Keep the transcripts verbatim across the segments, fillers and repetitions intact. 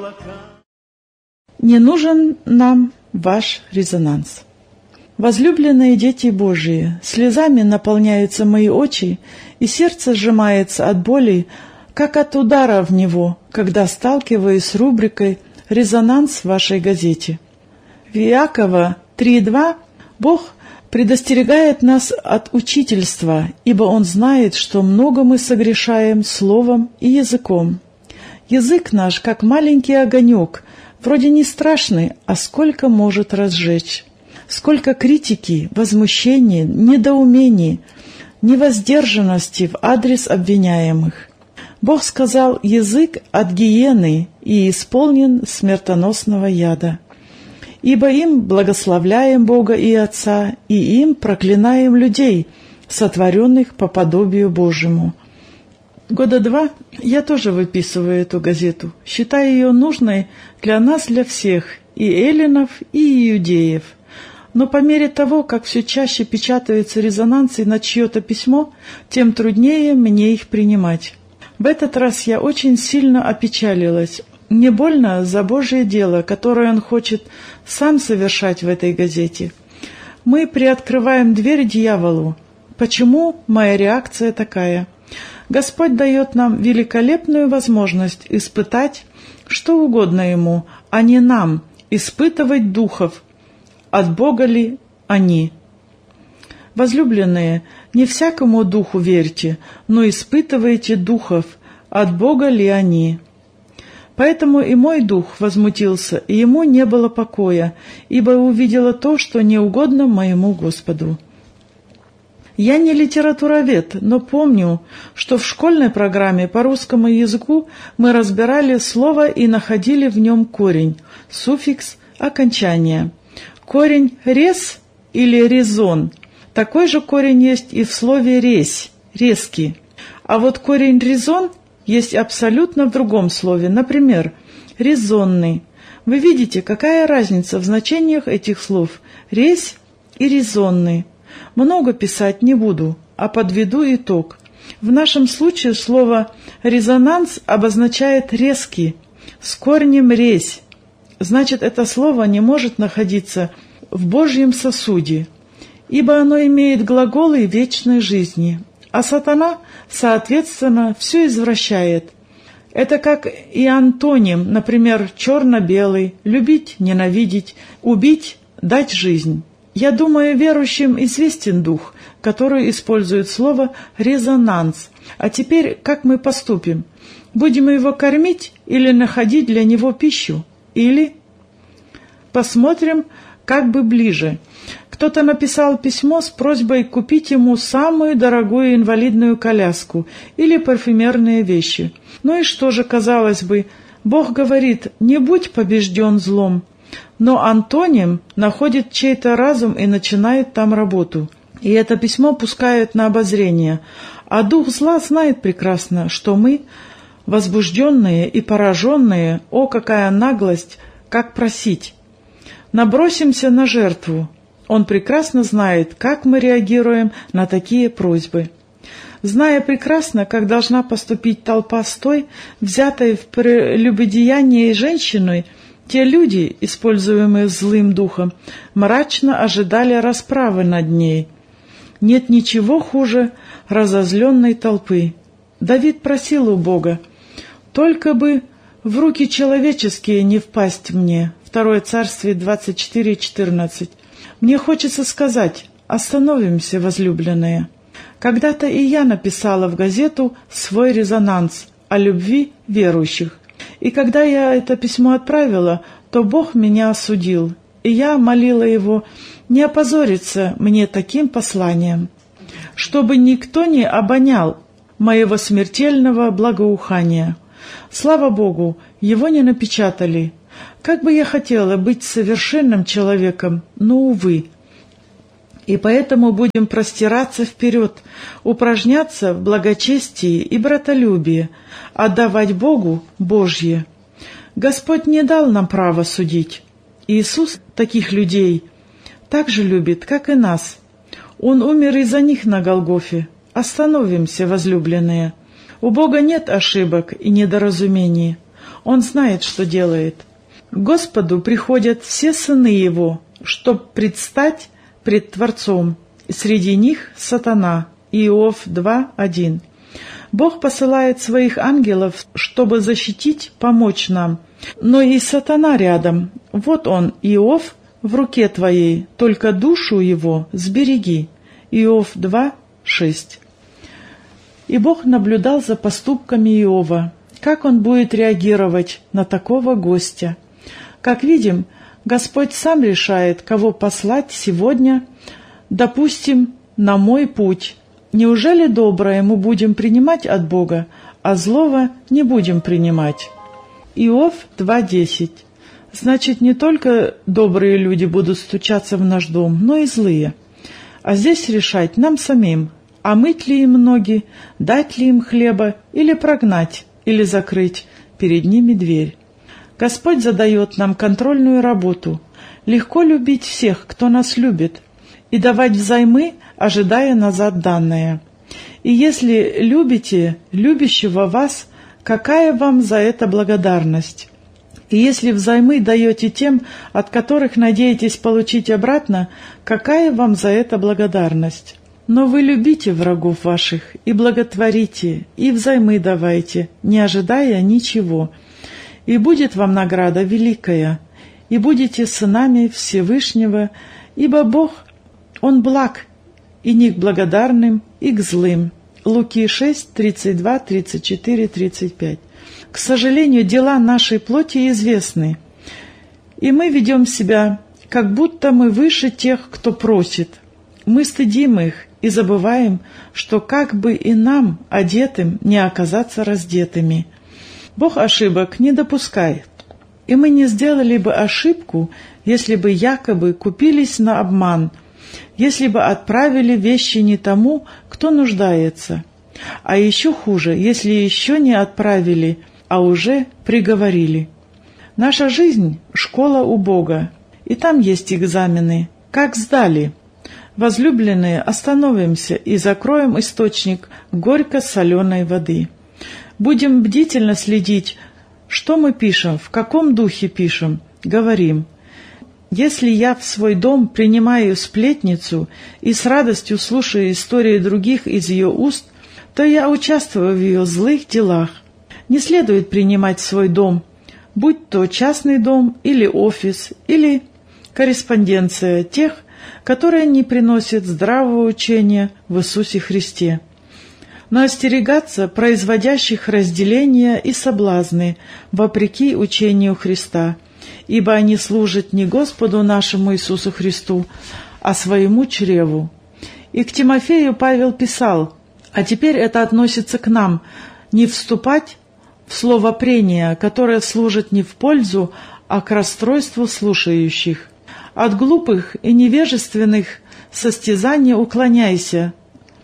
Не нужен нам ваш резонанс. Возлюбленные дети Божии, слезами наполняются мои очи, и сердце сжимается от боли, как от удара в него, когда сталкиваюсь с рубрикой «Резонанс» в вашей газете. В Иакова три два Бог предостерегает нас от учительства, ибо Он знает, что много мы согрешаем словом и языком. Язык наш, как маленький огонек, вроде не страшный, а сколько может разжечь. Сколько критики, возмущений, недоумений, невоздержанности в адрес обвиняемых. Бог сказал: «Язык от гиены и исполнен смертоносного яда. Ибо им благословляем Бога и Отца, и им проклинаем людей, сотворенных по подобию Божьему». Года два я тоже выписываю эту газету, считая ее нужной для нас, для всех, и эллинов, и иудеев. Но по мере того, как все чаще печатаются резонансы на чье-то письмо, тем труднее мне их принимать. В этот раз я очень сильно опечалилась. Мне больно за Божье дело, которое Он хочет сам совершать в этой газете. Мы приоткрываем дверь дьяволу. Почему моя реакция такая? Господь дает нам великолепную возможность испытать что угодно Ему, а не нам, испытывать духов, от Бога ли они. Возлюбленные, не всякому духу верьте, но испытывайте духов, от Бога ли они. Поэтому и мой дух возмутился, и ему не было покоя, ибо увидела то, что не угодно моему Господу. Я не литературовед, но помню, что в школьной программе по русскому языку мы разбирали слово и находили в нем корень, суффикс, окончание. Корень «рез» или «резон». Такой же корень есть и в слове «резь», «резкий». А вот корень «резон» есть абсолютно в другом слове, например, «резонный». Вы видите, какая разница в значениях этих слов «резь» и «резонный». Много писать не буду, а подведу итог. В нашем случае слово «резонанс» обозначает «резкий», с корнем «резь». Значит, это слово не может находиться в Божьем сосуде, ибо оно имеет глаголы вечной жизни, а сатана, соответственно, все извращает. Это как и антоним, например, черно-белый, любить, ненавидеть, убить, дать жизнь. Я думаю, верующим известен дух, который использует слово «резонанс». А теперь как мы поступим? Будем его кормить или находить для него пищу? Или посмотрим как бы ближе. Кто-то написал письмо с просьбой купить ему самую дорогую инвалидную коляску или парфюмерные вещи. Ну и что же, казалось бы, Бог говорит: «Не будь побежден злом». Но антоним находит чей-то разум и начинает там работу. И это письмо пускают на обозрение. А дух зла знает прекрасно, что мы, возбужденные и пораженные, о, какая наглость, как просить. Набросимся на жертву. Он прекрасно знает, как мы реагируем на такие просьбы. Зная прекрасно, как должна поступить толпа с той, взятой в прелюбодеянии женщиной, те люди, используемые злым духом, мрачно ожидали расправы над ней. Нет ничего хуже разозленной толпы. Давид просил у Бога: «Только бы в руки человеческие не впасть мне». Второе Царствие двадцать четыре четырнадцать. Мне хочется сказать: остановимся, возлюбленные. Когда-то и я написала в газету свой резонанс о любви верующих. И когда я это письмо отправила, то Бог меня осудил, и я молила Его не опозориться мне таким посланием, чтобы никто не обонял моего смертельного благоухания. Слава Богу, его не напечатали. Как бы я хотела быть совершенным человеком, но, увы. И поэтому будем простираться вперед, упражняться в благочестии и братолюбии, отдавать Богу Божье. Господь не дал нам права судить. Иисус таких людей так же любит, как и нас. Он умер из-за них на Голгофе. Остановимся, возлюбленные. У Бога нет ошибок и недоразумений. Он знает, что делает. К Господу приходят все сыны Его, чтоб предстать пред Творцом, и среди них сатана. Иов два один. Бог посылает своих ангелов, чтобы защитить, помочь нам. Но и сатана рядом. Вот он, Иов, в руке твоей, только душу его сбереги. Иов два шесть. И Бог наблюдал за поступками Иова, как он будет реагировать на такого гостя. Как видим, Господь сам решает, кого послать сегодня, допустим, на мой путь. Неужели доброе мы будем принимать от Бога, а злого не будем принимать? Иов два десять. Значит, не только добрые люди будут стучаться в наш дом, но и злые. А здесь решать нам самим, омыть ли им ноги, дать ли им хлеба, или прогнать, или закрыть перед ними дверь. Господь задает нам контрольную работу. Легко любить всех, кто нас любит, и давать взаймы, ожидая назад данное. И если любите любящего вас, какая вам за это благодарность? И если взаймы даете тем, от которых надеетесь получить обратно, какая вам за это благодарность? Но вы любите врагов ваших, и благотворите, и взаймы давайте, не ожидая ничего. И будет вам награда великая, и будете сынами Всевышнего, ибо Бог, Он благ, и не к благодарным, и к злым. Луки шесть, тридцать два, тридцать четыре, тридцать пять. К сожалению, дела нашей плоти известны, и мы ведем себя, как будто мы выше тех, кто просит. Мы стыдим их и забываем, что как бы и нам, одетым, не оказаться раздетыми. Бог ошибок не допускает, и мы не сделали бы ошибку, если бы якобы купились на обман, если бы отправили вещи не тому, кто нуждается. А еще хуже, если еще не отправили, а уже приговорили. Наша жизнь — школа у Бога, и там есть экзамены. Как сдали? Возлюбленные, остановимся и закроем источник горько-соленой воды. Будем бдительно следить, что мы пишем, в каком духе пишем, говорим. Если я в свой дом принимаю сплетницу и с радостью слушаю истории других из ее уст, то я участвую в ее злых делах. Не следует принимать в свой дом, будь то частный дом или офис, или корреспонденция тех, которые не приносят здравого учения в Иисусе Христе. Но остерегаться производящих разделения и соблазны вопреки учению Христа, ибо они служат не Господу нашему Иисусу Христу, а своему чреву. И к Тимофею Павел писал, а теперь это относится к нам, не вступать в словопрения, которое служит не в пользу, а к расстройству слушающих. От глупых и невежественных состязаний уклоняйся,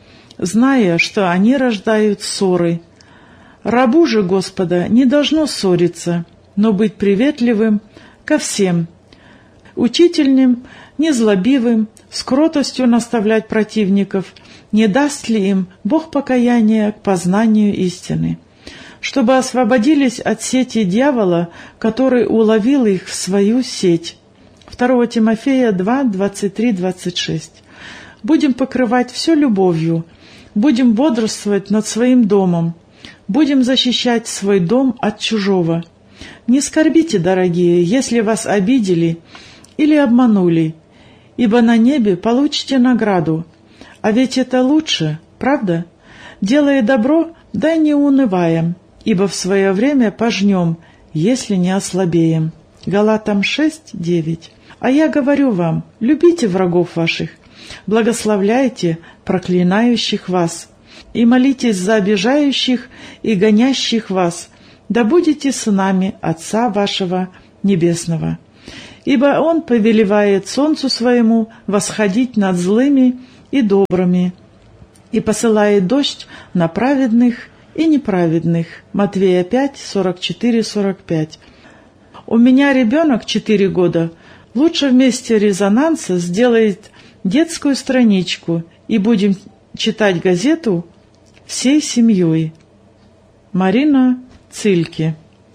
зная, что они рождают ссоры. Рабу же Господа не должно ссориться, но быть приветливым ко всем, учительным, незлобивым, с кротостью наставлять противников, не даст ли им Бог покаяния к познанию истины, чтобы освободились от сети дьявола, который уловил их в свою сеть. второе Тимофея два, двадцать три, двадцать шесть. Будем покрывать все любовью, будем бодрствовать над своим домом, будем защищать свой дом от чужого. Не скорбите, дорогие, если вас обидели или обманули, ибо на небе получите награду. А ведь это лучше, правда? Делая добро, да не унываем, ибо в свое время пожнем, если не ослабеем. Галатам шесть, девять. А я говорю вам, любите врагов ваших, благословляйте проклинающих вас, и молитесь за обижающих и гонящих вас, да будете сынами Отца вашего Небесного. Ибо Он повелевает солнцу своему восходить над злыми и добрыми, и посылает дождь на праведных и неправедных. Матвея пять, сорок четыре, сорок пять. У меня ребенок четыре года. Лучше вместе резонанса сделает детскую страничку, и будем читать газету всей семьей. Марина Цильке.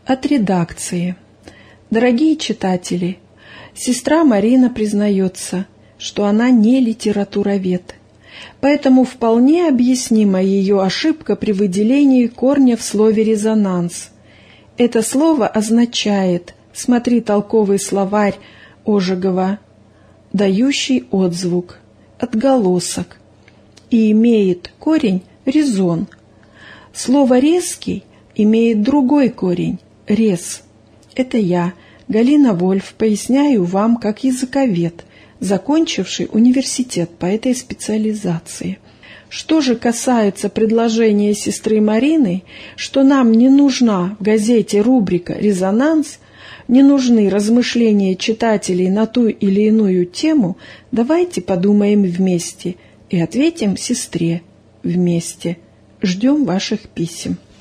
От редакции. Дорогие читатели, сестра Марина признается, что она не литературовед, поэтому вполне объяснима ее ошибка при выделении корня в слове «резонанс». Это слово означает, смотри толковый словарь Ожегова, дающий отзвук, отголосок, и имеет корень «резон». Слово «резкий» имеет другой корень – «рез». Это я, Галина Вольф, поясняю вам как языковед, закончивший университет по этой специализации. Что же касается предложения сестры Марины, что нам не нужна в газете рубрика «Резонанс», не нужны размышления читателей на ту или иную тему, давайте подумаем вместе и ответим сестре вместе. Ждем ваших писем.